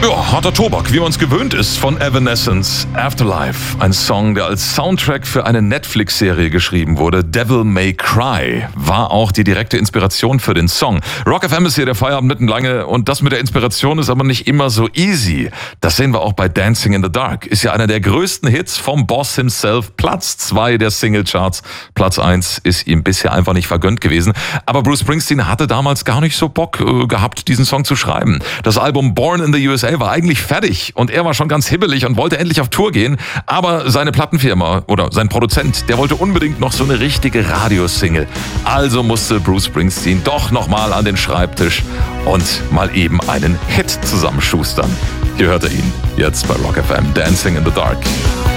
Ja, harter Tobak, wie man es gewöhnt ist von Evanescence. Afterlife, ein Song, der als Soundtrack für eine Netflix-Serie geschrieben wurde. Devil May Cry war auch die direkte Inspiration für den Song. Rock FM ist hier der Feierabend mittenlange und das mit der Inspiration ist aber nicht immer so easy. Das sehen wir auch bei Dancing in the Dark. Ist ja einer der größten Hits vom Boss himself. Platz 2 der Singlecharts. Platz 1 ist ihm bisher einfach nicht vergönnt gewesen. Aber Bruce Springsteen hatte damals gar nicht so Bock gehabt, diesen Song zu schreiben. Das Album Born in the USA war eigentlich fertig und er war schon ganz hibbelig und wollte endlich auf Tour gehen, aber seine Plattenfirma oder sein Produzent, der wollte unbedingt noch so eine richtige Radiosingle. Also musste Bruce Springsteen doch nochmal an den Schreibtisch und mal eben einen Hit zusammenschustern. Hier hört er ihn jetzt bei Rock FM, Dancing in the Dark.